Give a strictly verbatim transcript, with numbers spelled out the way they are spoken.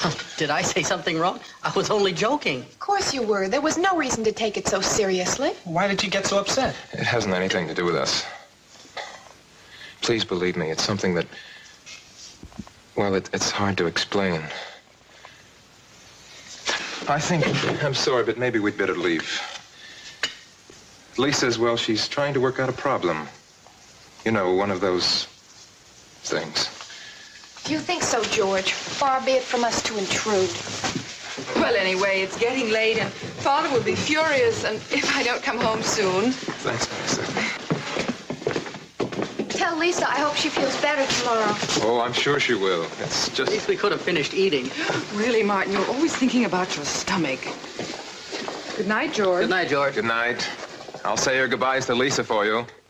Did I say something wrong? I was only joking. Of course you were. There was no reason to take it so seriously. Why did you get so upset? It hasn't anything to do with us. Please believe me, it's something that, well, it, it's hard to explain. I think, I'm sorry, but maybe we'd better leave. Lee says, well, she's trying to work out a problem. You know, one of those things. If you think so, George, far be it from us to intrude. Well, anyway, it's getting late, and Father will be furious and if I don't come home soon. Thanks, Lisa. Tell Lisa I hope she feels better tomorrow. Oh, I'm sure she will. It's just... At least we could have finished eating. Really, Martin, you're always thinking about your stomach. Good night, George. Good night, George. Good night. I'll say her goodbyes to Lisa for you.